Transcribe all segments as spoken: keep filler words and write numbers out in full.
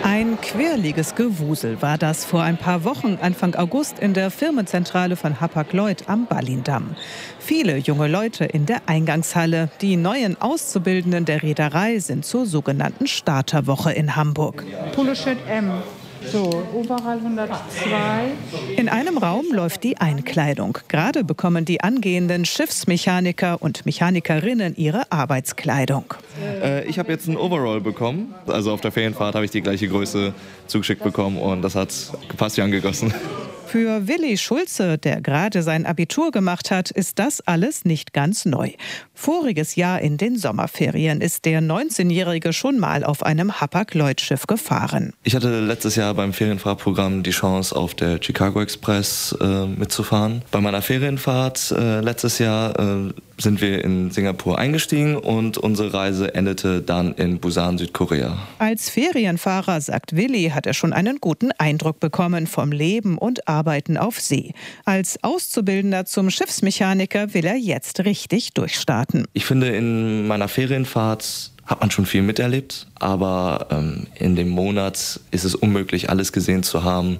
Ein quirliges Gewusel war das vor ein paar Wochen, Anfang August, in der Firmenzentrale von Hapag-Lloyd am Ballindamm. Viele junge Leute in der Eingangshalle. Die neuen Auszubildenden der Reederei sind zur sogenannten Starterwoche in Hamburg. Poloshirt M. So, Overall hundertzwei. In einem Raum läuft die Einkleidung. Gerade bekommen die angehenden Schiffsmechaniker und Mechanikerinnen ihre Arbeitskleidung. Äh, ich habe jetzt einen Overall bekommen. Also auf der Ferienfahrt habe ich die gleiche Größe zugeschickt bekommen und das hat gepasst wie angegossen. Für Willi Schulze, der gerade sein Abitur gemacht hat, ist das alles nicht ganz neu. Voriges Jahr in den Sommerferien ist der neunzehnjährige schon mal auf einem Hapag-Lloyd-Schiff gefahren. Ich hatte letztes Jahr beim Ferienfahrtprogramm die Chance, auf der Chicago Express äh, mitzufahren. Bei meiner Ferienfahrt äh, letztes Jahr äh, sind wir in Singapur eingestiegen und unsere Reise endete dann in Busan, Südkorea. Als Ferienfahrer, sagt Willi, hat er schon einen guten Eindruck bekommen vom Leben und Arbeiten auf See. Als Auszubildender zum Schiffsmechaniker will er jetzt richtig durchstarten. Ich finde, in meiner Ferienfahrt hat man schon viel miterlebt, aber ähm, in dem Monat ist es unmöglich, alles gesehen zu haben.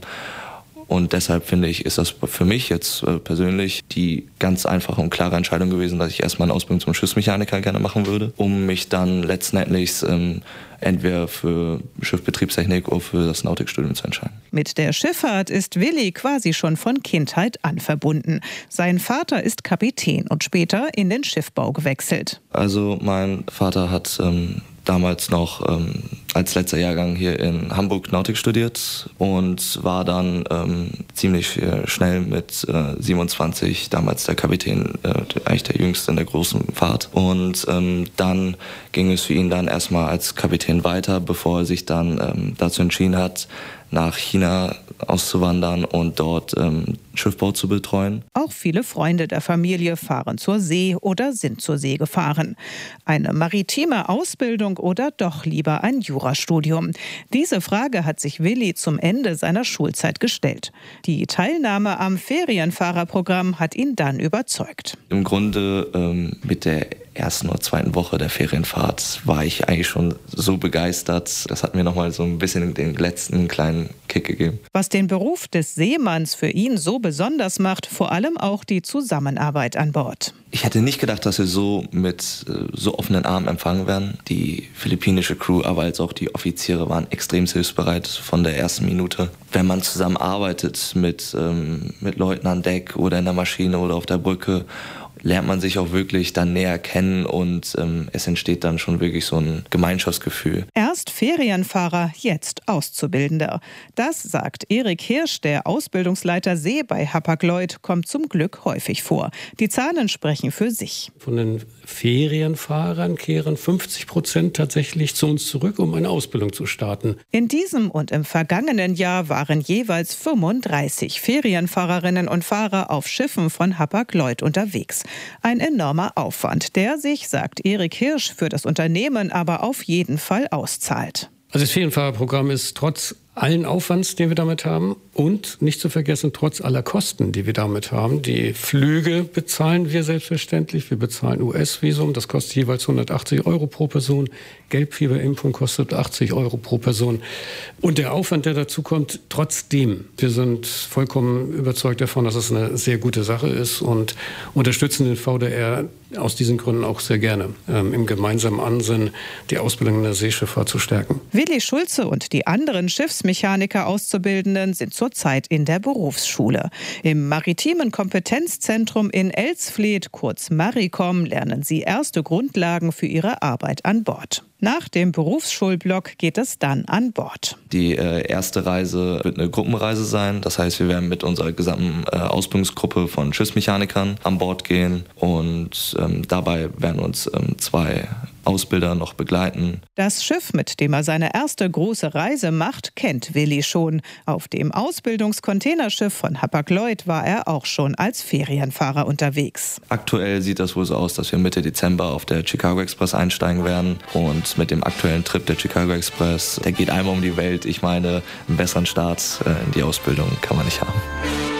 Und deshalb finde ich, ist das für mich jetzt äh, persönlich die ganz einfache und klare Entscheidung gewesen, dass ich erstmal eine Ausbildung zum Schiffsmechaniker gerne machen würde, um mich dann letztendlich ähm, entweder für Schiffsbetriebstechnik oder für das Nautikstudium zu entscheiden. Mit der Schifffahrt ist Willi quasi schon von Kindheit an verbunden. Sein Vater ist Kapitän und später in den Schiffbau gewechselt. Also mein Vater hat ähm, damals noch ähm, als letzter Jahrgang hier in Hamburg Nautik studiert und war dann ähm, ziemlich äh, schnell mit äh, siebenundzwanzig, damals der Kapitän, äh, eigentlich der Jüngste in der großen Fahrt. Und ähm, dann ging es für ihn dann erstmal als Kapitän weiter, bevor er sich dann ähm, dazu entschieden hat, nach China auszuwandern und dort ähm, Schiffbau zu betreuen. Auch viele Freunde der Familie fahren zur See oder sind zur See gefahren. Eine maritime Ausbildung oder doch lieber ein Jurastudium? Diese Frage hat sich Willi zum Ende seiner Schulzeit gestellt. Die Teilnahme am Ferienfahrerprogramm hat ihn dann überzeugt. Im Grunde ähm, mit der ersten oder zweiten Woche der Ferienfahrt war ich eigentlich schon so begeistert. Das hat mir nochmal so ein bisschen den letzten kleinen Kick gegeben. Was den Beruf des Seemanns für ihn so besonders macht, vor allem auch die Zusammenarbeit an Bord. Ich hätte nicht gedacht, dass wir so mit äh, so offenen Armen empfangen werden. Die philippinische Crew, aber als auch die Offiziere waren extrem hilfsbereit von der ersten Minute. Wenn man zusammenarbeitet mit, ähm, mit Leuten an Deck oder in der Maschine oder auf der Brücke, lernt man sich auch wirklich dann näher kennen und ähm, es entsteht dann schon wirklich so ein Gemeinschaftsgefühl. Erst Ferienfahrer, jetzt Auszubildender. Das, sagt Erik Hirsch, der Ausbildungsleiter See bei Hapag-Lloyd, kommt zum Glück häufig vor. Die Zahlen sprechen für sich. Von den Ferienfahrern kehren fünfzig Prozent tatsächlich zu uns zurück, um eine Ausbildung zu starten. In diesem und im vergangenen Jahr waren jeweils fünfunddreißig Ferienfahrerinnen und Fahrer auf Schiffen von Hapag-Lloyd unterwegs. Ein enormer Aufwand, der sich, sagt Erik Hirsch, für das Unternehmen aber auf jeden Fall auszahlt. Also das Ferienfahrerprogramm ist trotz allen Aufwands, den wir damit haben und nicht zu vergessen, trotz aller Kosten, die wir damit haben. Die Flüge bezahlen wir selbstverständlich. Wir bezahlen U S-Visum, das kostet jeweils hundertachtzig Euro pro Person. Gelbfieberimpfung kostet achtzig Euro pro Person. Und der Aufwand, der dazu kommt, trotzdem. Wir sind vollkommen überzeugt davon, dass es eine sehr gute Sache ist und unterstützen den V D R aus diesen Gründen auch sehr gerne ähm, im gemeinsamen Ansinnen, die Ausbildung in der Seeschifffahrt zu stärken. Willi Schulze und die anderen Schiffsmechaniker-Auszubildenden sind zurzeit in der Berufsschule. Im Maritimen Kompetenzzentrum in Elsfleth, kurz Maricom, lernen sie erste Grundlagen für ihre Arbeit an Bord. Nach dem Berufsschulblock geht es dann an Bord. Die äh, erste Reise wird eine Gruppenreise sein. Das heißt, wir werden mit unserer gesamten äh, Ausbildungsgruppe von Schiffsmechanikern an Bord gehen und ähm, dabei werden uns ähm, zwei Ausbilder noch begleiten. Das Schiff, mit dem er seine erste große Reise macht, kennt Willi schon. Auf dem Ausbildungscontainerschiff von Hapag-Lloyd war er auch schon als Ferienfahrer unterwegs. Aktuell sieht das wohl so aus, dass wir Mitte Dezember auf der Chicago Express einsteigen werden. Und mit dem aktuellen Trip der Chicago Express, der geht einmal um die Welt. Ich meine, einen besseren Start in die Ausbildung kann man nicht haben.